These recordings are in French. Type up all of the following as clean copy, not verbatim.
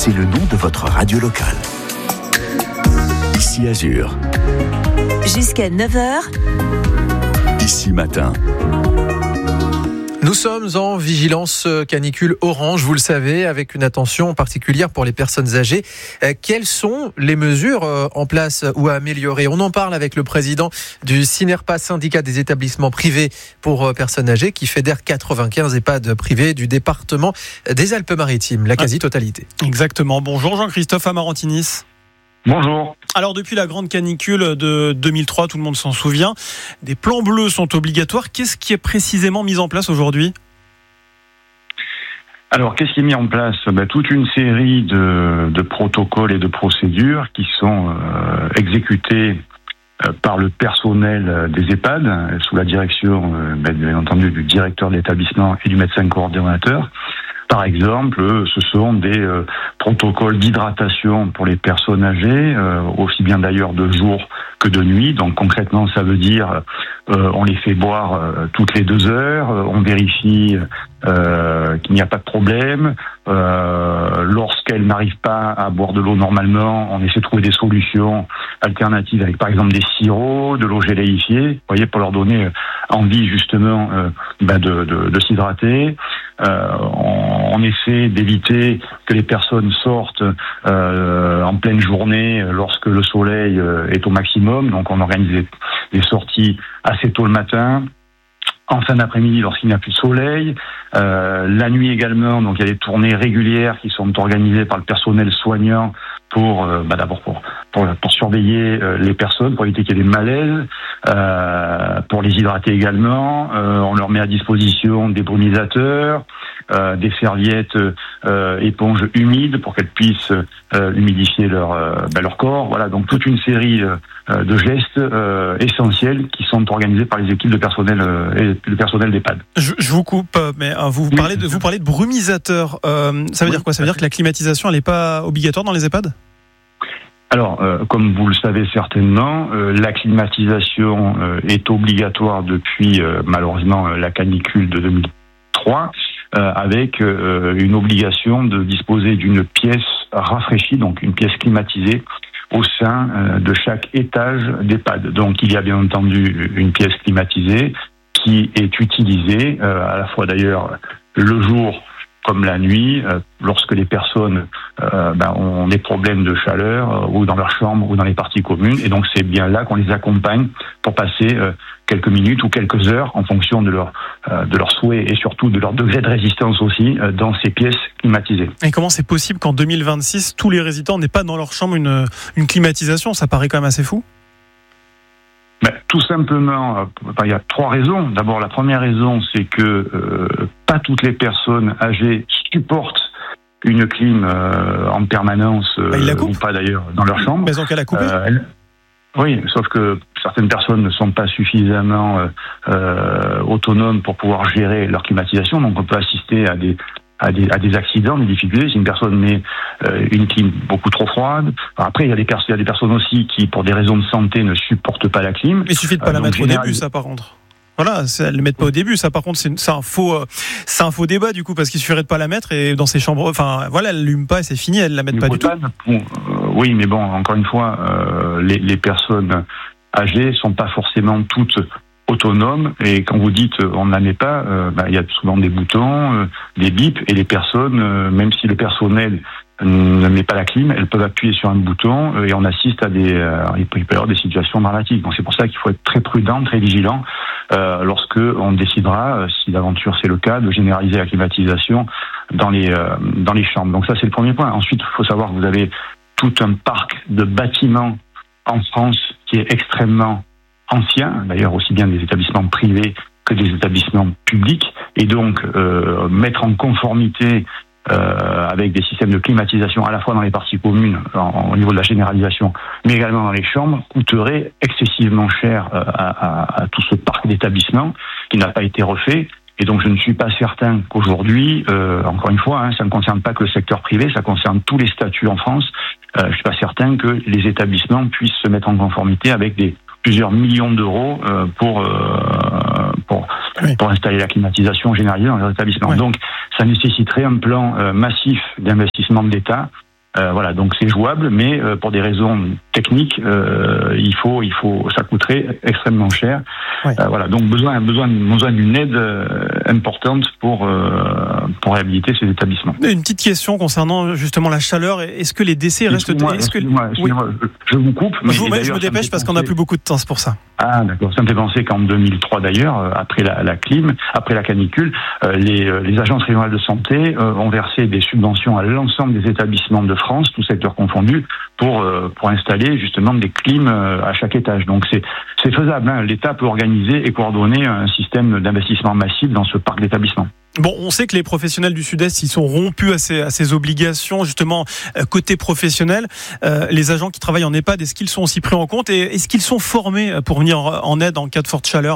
c'est le nom de votre radio locale. Ici Azur. Jusqu'à 9h. Ici Matin. Nous sommes en vigilance canicule orange, vous le savez, avec une attention particulière pour les personnes âgées. Quelles sont les mesures en place ou à améliorer ? On en parle avec le président du SINERPA, syndicat des établissements privés pour personnes âgées, qui fédère 95 EHPAD privés du département des Alpes-Maritimes, la quasi-totalité. Exactement. Bonjour Jean-Christophe Amarantinis. Bonjour. Alors depuis la grande canicule de 2003, tout le monde s'en souvient, des plans bleus sont obligatoires. Qu'est-ce qui est précisément mis en place aujourd'hui ? Alors, qu'est-ce qui est mis en place ? Toute une série de protocoles et de procédures qui sont exécutés par le personnel des EHPAD, sous la direction, bien entendu, du directeur de l'établissement et du médecin coordonnateur. Par exemple, ce sont des protocoles d'hydratation pour les personnes âgées, aussi bien d'ailleurs de jour que de nuit. Donc concrètement, ça veut dire on les fait boire toutes les 2 heures, on vérifie qu'il n'y a pas de problème. Lorsqu'elles n'arrivent pas à boire de l'eau normalement, on essaie de trouver des solutions alternatives avec par exemple des sirops, de l'eau géléifiée, vous voyez, pour leur donner envie justement de s'hydrater. On essaie d'éviter que les personnes sortent en pleine journée lorsque le soleil est au maximum. Donc on organise des sorties assez tôt le matin, en fin d'après-midi lorsqu'il n'y a plus de soleil, la nuit également. Donc il y a des tournées régulières qui sont organisées par le personnel soignant pour d'abord pour surveiller les personnes, pour éviter qu'il y ait des malaises, pour les hydrater également. On leur met à disposition des brumisateurs, des serviettes éponges humides pour qu'elles puissent humidifier leur corps. Voilà, donc toute une série de gestes essentiels qui sont organisés par les équipes de personnel et le personnel d'EHPAD. Je vous coupe, mais vous parlez de brumisateurs. Ça veut dire quoi ? Ça veut dire que la climatisation, elle n'est pas obligatoire dans les EHPAD ? Alors, comme vous le savez certainement, la climatisation est obligatoire depuis malheureusement la canicule de 2003, avec une obligation de disposer d'une pièce rafraîchie, donc une pièce climatisée, au sein de chaque étage d'EHPAD. Donc il y a bien entendu une pièce climatisée qui est utilisée à la fois d'ailleurs le jour comme la nuit, lorsque les personnes ont des problèmes de chaleur ou dans leur chambre ou dans les parties communes. Et donc c'est bien là qu'on les accompagne pour passer quelques minutes ou quelques heures en fonction de leur souhait et surtout de leur degré de résistance aussi dans ces pièces climatisées. Et comment c'est possible qu'en 2026, tous les résidents n'aient pas dans leur chambre une climatisation ? Ça paraît quand même assez fou. Tout simplement, il y a 3 raisons. D'abord, la première raison, c'est que pas toutes les personnes âgées supportent une clim en permanence, ou pas d'ailleurs, dans leur chambre. Mais donc elle a coupé. Oui, sauf que certaines personnes ne sont pas suffisamment autonomes pour pouvoir gérer leur climatisation, donc on peut assister à des accidents, des difficultés. Si une personne met une clim beaucoup trop froide. Après, il y a des personnes aussi qui, pour des raisons de santé, ne supportent pas la clim. Il suffit de pas la mettre au début, ça par contre. Voilà, elles le mettent pas au début. Ça par contre, c'est un faux débat du coup, parce qu'il suffirait de pas la mettre et dans ces chambres, enfin voilà, elles l'allument pas et c'est fini, elles la mettent pas du tout. Oui, mais bon, encore une fois, les personnes âgées sont pas forcément toutes autonomes, et quand vous dites on ne la met pas, il y a souvent des boutons, des bips, et les personnes, même si le personnel ne met pas la clim, elles peuvent appuyer sur un bouton et on assiste à il peut y avoir des situations dramatiques. Donc c'est pour ça qu'il faut être très prudent, très vigilant lorsque on décidera, si d'aventure c'est le cas, de généraliser la climatisation dans les chambres. Donc ça c'est le premier point. Ensuite, il faut savoir que vous avez tout un parc de bâtiments en France qui est extrêmement ancien, d'ailleurs aussi bien des établissements privés que des établissements publics, et donc mettre en conformité avec des systèmes de climatisation à la fois dans les parties communes au niveau de la généralisation, mais également dans les chambres, coûterait excessivement cher à tout ce parc d'établissements qui n'a pas été refait. Et donc je ne suis pas certain qu'aujourd'hui, encore une fois, ça ne concerne pas que le secteur privé, ça concerne tous les statuts en France. Je ne suis pas certain que les établissements puissent se mettre en conformité avec plusieurs millions d'euros pour installer la climatisation généralisée dans les établissements. Oui. Donc, ça nécessiterait un plan massif d'investissement de l'État Voilà, donc c'est jouable, mais pour des raisons techniques, ça coûterait extrêmement cher. Ouais. Voilà, donc besoin d'une aide importante pour réhabiliter ces établissements. Une petite question concernant justement la chaleur. Est-ce que les décès restent... Excusez-moi, je vous coupe. Mais je me dépêche parce qu'on n'a plus beaucoup de temps, c'est pour ça. Ah d'accord, ça me fait penser qu'en 2003 d'ailleurs, après la canicule, les agences régionales de santé ont versé des subventions à l'ensemble des établissements de France, tous secteurs confondus, pour installer justement des clims à chaque étage. Donc c'est faisable, hein. L'État peut organiser et coordonner un système d'investissement massif dans ce parc d'établissements. Bon, on sait que les professionnels du Sud-Est, ils sont rompus à ces obligations, justement, côté professionnel. Les agents qui travaillent en EHPAD, est-ce qu'ils sont aussi pris en compte et est-ce qu'ils sont formés pour venir en aide en cas de forte chaleur ?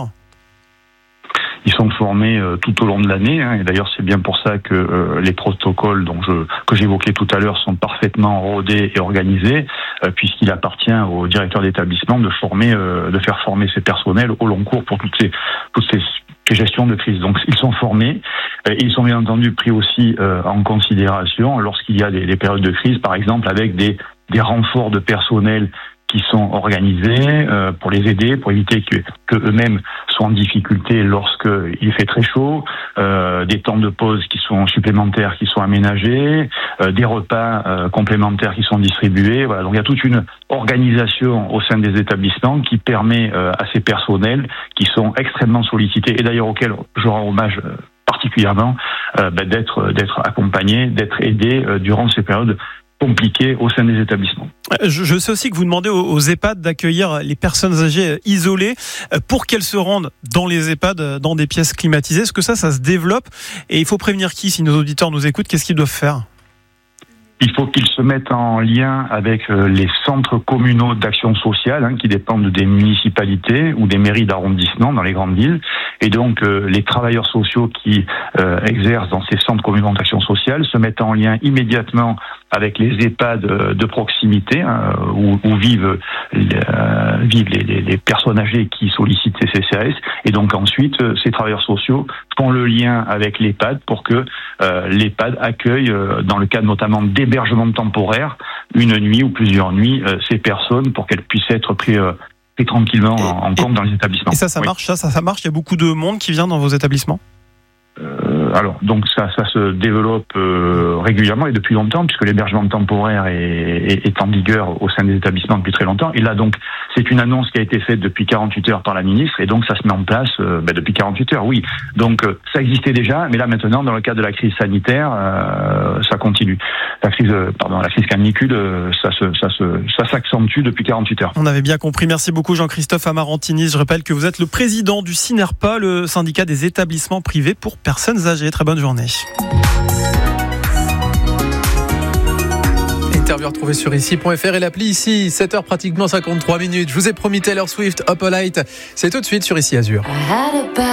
Ils sont formés tout au long de l'année, hein, et d'ailleurs c'est bien pour ça que les protocoles que j'évoquais tout à l'heure sont parfaitement rodés et organisés, puisqu'il appartient au directeur d'établissement de faire former ses personnels au long cours pour toutes ces gestions de crise. Donc ils sont formés, ils sont bien entendu pris aussi en considération lorsqu'il y a des périodes de crise, par exemple avec des renforts de personnel qui sont organisés pour les aider, pour éviter que eux-mêmes soient en difficulté lorsqu'il fait très chaud, des temps de pause qui sont supplémentaires qui sont aménagés, des repas complémentaires qui sont distribués. Voilà, donc il y a toute une organisation au sein des établissements qui permet à ces personnels qui sont extrêmement sollicités et d'ailleurs auxquels je rends hommage particulièrement d'être accompagnés, d'être aidés durant ces périodes compliquées au sein des établissements. Je sais aussi que vous demandez aux EHPAD d'accueillir les personnes âgées isolées pour qu'elles se rendent dans les EHPAD, dans des pièces climatisées. Est-ce que ça se développe ? Et il faut prévenir qui, si nos auditeurs nous écoutent, qu'est-ce qu'ils doivent faire ? Il faut qu'ils se mettent en lien avec les centres communaux d'action sociale qui dépendent des municipalités ou des mairies d'arrondissement dans les grandes villes. Et donc, les travailleurs sociaux qui exercent dans ces centres communaux d'action sociale se mettent en lien immédiatement avec les EHPAD de proximité où vivent les personnes âgées qui sollicitent ces CCAS. Et donc ensuite, ces travailleurs sociaux font le lien avec l'EHPAD pour que l'EHPAD accueille, dans le cadre notamment d'hébergement temporaire, une nuit ou plusieurs nuits, ces personnes pour qu'elles puissent être prises tranquillement en compte dans les établissements. Et ça marche, ça marche. Il y a beaucoup de monde qui vient dans vos établissements ? Alors, donc ça se développe régulièrement et depuis longtemps, puisque l'hébergement temporaire est en vigueur au sein des établissements depuis très longtemps. Et là, donc, c'est une annonce qui a été faite depuis 48 heures par la ministre, et donc ça se met en place depuis 48 heures, oui. Donc, ça existait déjà, mais là, maintenant, dans le cadre de la crise sanitaire, ça continue. La crise canicule, ça s'accentue depuis 48 heures. On avait bien compris. Merci beaucoup, Jean-Christophe Amarantini. Je rappelle que vous êtes le président du SINERPA, le syndicat des établissements privés pour personnes âgées. Très bonne journée. Interview retrouvée sur ici.fr et l'appli ici, 7h pratiquement 53 minutes. Je vous ai promis Taylor Swift, Up All Night. C'est tout de suite sur Ici Azur.